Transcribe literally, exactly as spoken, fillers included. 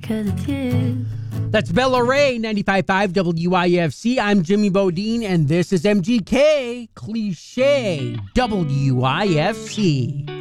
'cause it's you. That's Bella Ray, ninety-five point five W I F C. I'm Jimmy Bodine, and this is M G K Cliche W I F C.